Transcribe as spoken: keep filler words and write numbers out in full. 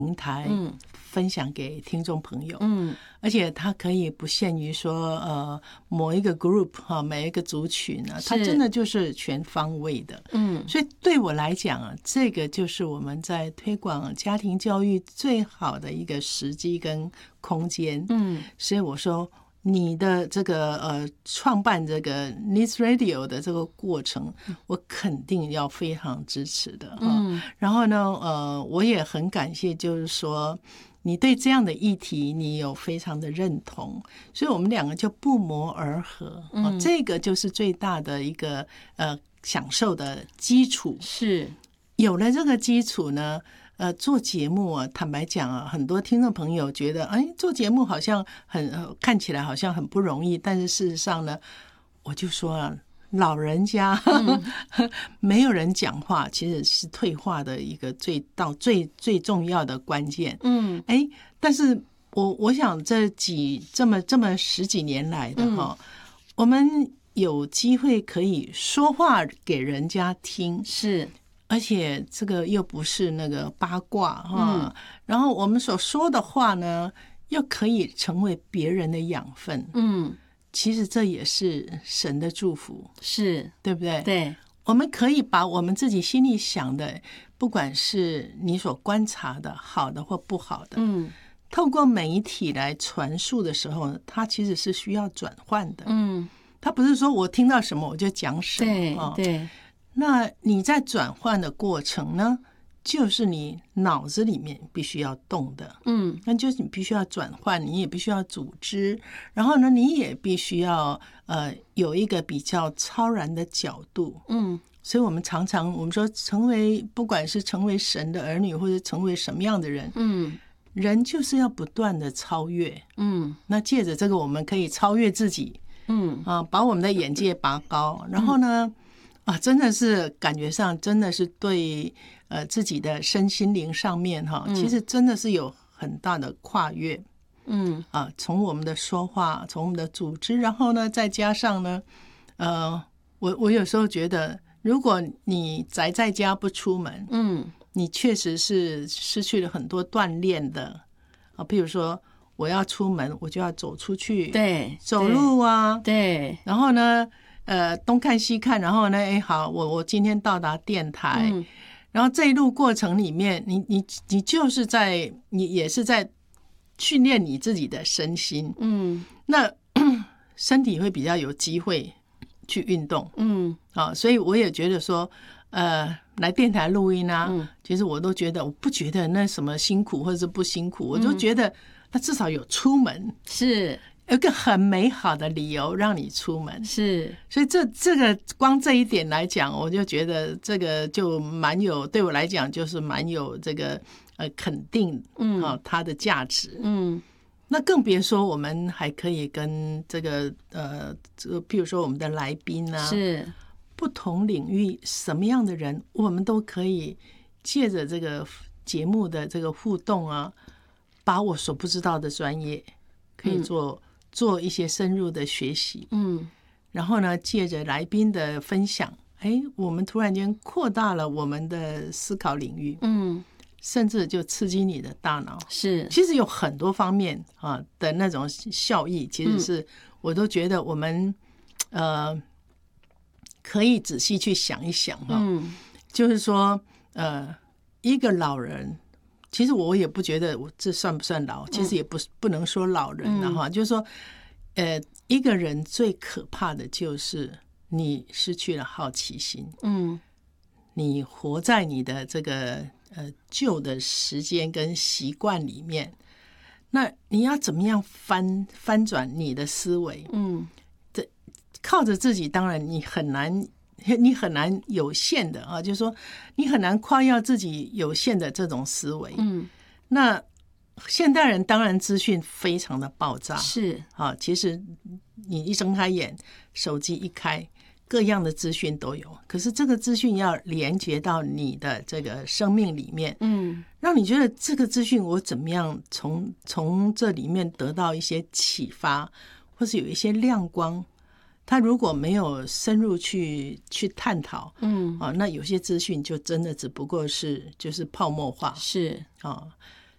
平台分享给听众朋友， 嗯， 而且它可以不限于说呃某一个 group 哈，每一个族群呢，它真的就是全方位的， 嗯， 所以对我来讲啊，这个就是我们在推广家庭教育最好的一个时机跟空间， 嗯， 所以我说。你的这个呃创办这个 Needs Radio 的这个过程，我肯定要非常支持的哈。 嗯， 然后呢，呃，我也很感谢，就是说你对这样的议题你有非常的认同，所以我们两个就不谋而合。嗯，这个就是最大的一个呃享受的基础。 是有了这个基础呢。呃，做节目啊，坦白讲啊，很多听众朋友觉得，哎，做节目好像很、呃、看起来好像很不容易，但是事实上呢，我就说啊，老人家、嗯、没有人讲话，其实是退化的一个最到最最重要的关键。嗯，哎，但是我我想这几这么这么十几年来的哈、嗯，我们有机会可以说话给人家听， 是。 而且这个又不是那个八卦哈、嗯，然后我们所说的话呢，又可以成为别人的养分，嗯，其实这也是神的祝福， 是对不对？ 对， 我们可以把我们自己心里想的，不管是你所观察的好的或不好的，嗯，透过媒体来传述的时候，它其实是需要转换的，嗯，它不是说我听到什么我就讲什么， 对、 哦、 对。 那你在转换的过程呢，就是你脑子里面必须要动的，嗯，那就是你必须要转换，你也必须要组织，然后呢，你也必须要呃有一个比较超然的角度，嗯，所以我们常常我们说成为不管是成为神的儿女，或者成为什么样的人，嗯，人就是要不断的超越，嗯，那借着这个我们可以超越自己，嗯啊，把我们的眼界拔高，然后呢。嗯啊，真的是感觉上真的是对呃自己的身心灵上面哈，其实真的是有很大的跨越，嗯啊，从我们的说话，从我们的组织，然后呢，再加上呢，呃，我我有时候觉得，如果你宅在家不出门，嗯，你确实是失去了很多锻炼的啊，譬如说我要出门，我就要走出去， 对， 走路啊， 对， 然后呢。呃，东看西看，然后呢，哎，好，我我今天到达电台，嗯、然后这一路过程里面，你你你就是在，你也是在训练你自己的身心，嗯，那身体会比较有机会去运动，嗯，啊，所以我也觉得说，呃，来电台录音啊，嗯、其实我都觉得，我不觉得那什么辛苦或者是不辛苦，我都觉得他至少有出门是。 有一个很美好的理由让你出门， 是， 所以这这个光这一点来讲，我就觉得这个就蛮有，对我来讲就是蛮有这个呃肯定，嗯，啊，它的价值，嗯，那更别说我们还可以跟这个呃，譬如说我们的来宾啊， 是不同领域什么样的人，我们都可以借着这个节目的这个互动啊，把我所不知道的专业可以做。嗯做一些深入的学习，嗯，然后呢，借着来宾的分享，哎，我们突然间扩大了我们的思考领域，嗯，甚至就刺激你的大脑， 是， 其实有很多方面啊的那种效益，其实是、嗯、我都觉得我们呃可以仔细去想一想哈、嗯，就是说呃一个老人。其实我也不觉得我这算不算老，其实也不不能说老人了哈、嗯，就是说，呃，一个人最可怕的就是你失去了好奇心，嗯，你活在你的这个呃旧的时间跟习惯里面，那你要怎么样翻翻转你的思维？嗯，这靠着自己，当然你很难。你很难有限的啊，就是说你很难夸耀自己有限的这种思维。嗯，那现代人当然资讯非常的爆炸， 是啊，其实你一睁开眼，手机一开，各样的资讯都有。可是这个资讯要连接到你的这个生命里面，嗯，让你觉得这个资讯我怎么样从从这里面得到一些启发，或是有一些亮光。他如果没有深入去去探讨，嗯，啊，那有些资讯就真的只不过是就是泡沫化， 是啊。